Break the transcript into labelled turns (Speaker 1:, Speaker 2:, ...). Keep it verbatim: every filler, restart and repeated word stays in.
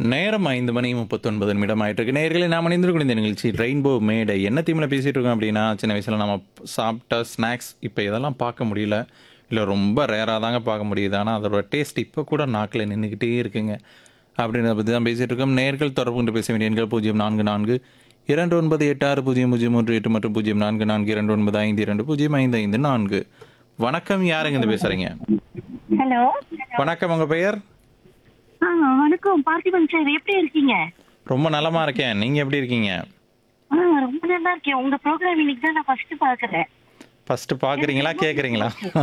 Speaker 1: நேரம் ஐந்து மணி முப்பத்தொன்பது நிமிடம் ஆயிட்டிருக்கு. நேயர்களே நாம் இணைந்திருக்கும் இந்த நிகழ்ச்சி ரெயின்போ மேடை. என்ன தீம்ல பேசிட்டு இருக்கோம் அப்படின்னா, சின்ன வயசுல நம்ம சாப்பிட்ட ஸ்நாக்ஸ் இப்போ இதெல்லாம் பார்க்க முடியல. இல்ல ரொம்ப ரேரா தாங்க பார்க்க முடியுது. ஆனா அதோட டேஸ்ட் இப்போ கூட நாக்குல நின்னுக்கிட்டே இருக்குங்க. அப்படின்றத பத்தி தான் பேசிட்டு இருக்கோம். நேயர்கள் தொடர்பு கொண்டு பேச வேண்டிய எண்கள் பூஜ்ஜியம் நான்கு நான்கு இரண்டு ஒன்பது எட்டு ஆறு பூஜ்ஜியம் பூஜ்ஜியம் மூன்று எட்டு மற்றும் பூஜ்ஜியம் நான்கு நான்கு இரண்டு ஒன்பது ஐந்து இரண்டு பூஜ்ஜியம் ஐந்து ஐந்து நான்கு. வணக்கம், யாருங்க இருந்து பேசுறீங்க?
Speaker 2: ஹலோ.
Speaker 1: வணக்கம், உங்க பெயர்?
Speaker 2: ஆ வணக்கம் பார்த்திபன் சார், எப்படி இருக்கீங்க?
Speaker 1: ரொம்ப நலமா இருக்கேன். நீங்க எப்படி இருக்கீங்க?
Speaker 2: ஆ ரொம்ப நல்லா இருக்கேன். உங்க ப்ரோக்ராம் இன்னைக்கு தான் நான் ஃபர்ஸ்ட் பாக்குறேன்.
Speaker 1: ஃபர்ஸ்ட் பாக்குறீங்களா, கேக்குறீங்களா?